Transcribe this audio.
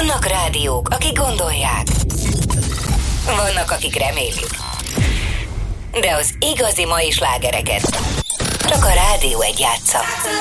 Vannak rádiók, akik gondolják. Vannak, akik remélik. De az igazi mai slágereket csak a Rádió 1 játsza.